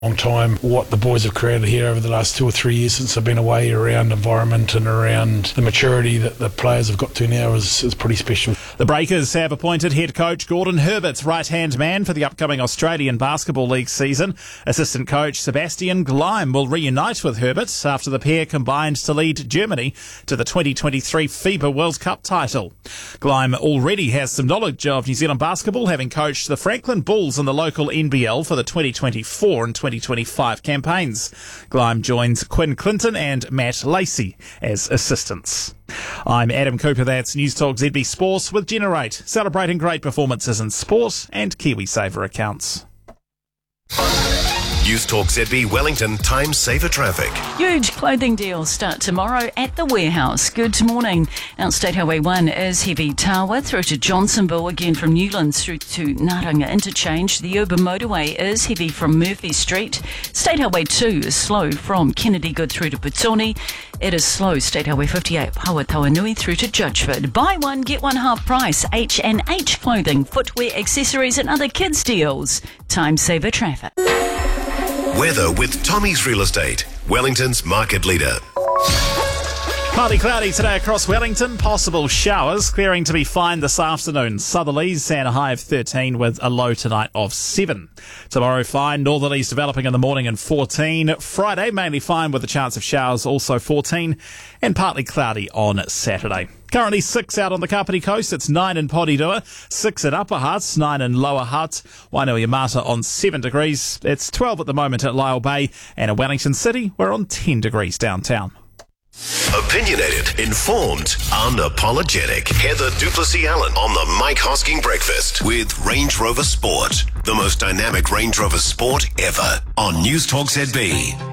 long time. What the boys have created here over the last 2 or 3 years since I've been away around environment and around the maturity that the players have got to now is pretty special. The Breakers have appointed head coach Gordon Herbert's right-hand man for the upcoming Australian Basketball League season. Assistant coach Sebastian Gleim will reunite with Herbert after the pair combined to lead Germany to the 2023 FIBA World Cup title. Gleim already has some knowledge of New Zealand basketball, having coached the Franklin Bulls in the local NBL for the 2024 and 2025 campaigns. Gleim joins Quinn Clinton and Matt Lacey as assistants. I'm Adam Cooper, that's News Talk ZB Sports with Generate, celebrating great performances in sport and KiwiSaver accounts. News Talk ZB Wellington Time Saver Traffic. Huge clothing deals start tomorrow at the warehouse. Good morning. Out State Highway 1 is heavy Tawa through to Johnsonville, again from Newlands through to Naranga Interchange. The Urban Motorway is heavy from Murphy Street. State Highway 2 is slow from Kennedy Good through to Putoni. It is slow State Highway 58 Hawatawanui through to Judgeford. Buy one, get one half price. H&H clothing, footwear, accessories and other kids deals. Time Saver Traffic. Weather with Tommy's Real Estate, Wellington's market leader. Partly cloudy today across Wellington. Possible showers, clearing to be fine this afternoon. Southerlies and a high of 13 with a low tonight of 7. Tomorrow fine, northerlies developing in the morning and 14. Friday mainly fine with a chance of showers, also 14. And partly cloudy on Saturday. Currently 6 out on the Kapiti Coast, it's 9 in Porirua, 6 at Upper Hutt, 9 in Lower Hutt, Wainui-Yamata on 7 degrees, it's 12 at the moment at Lyell Bay, and in Wellington City, we're on 10 degrees downtown. Opinionated, informed, unapologetic. Heather Duplessis-Allen on the Mike Hosking Breakfast with Range Rover Sport. The most dynamic Range Rover Sport ever on News Talk ZB.